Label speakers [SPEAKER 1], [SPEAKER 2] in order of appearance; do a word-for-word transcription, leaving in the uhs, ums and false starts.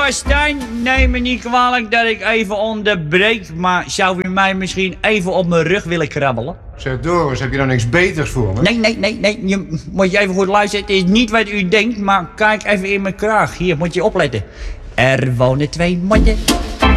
[SPEAKER 1] Stijn, neem me niet kwalijk dat ik even onderbreek, maar zou u mij misschien even op mijn rug willen krabbelen?
[SPEAKER 2] Zeg Doris, heb je nou niks beters voor me?
[SPEAKER 1] Nee, nee, nee, nee, je moet je even goed luisteren. Het is niet wat u denkt, maar kijk even in mijn kraag. Hier, moet je opletten. Er wonen twee mannen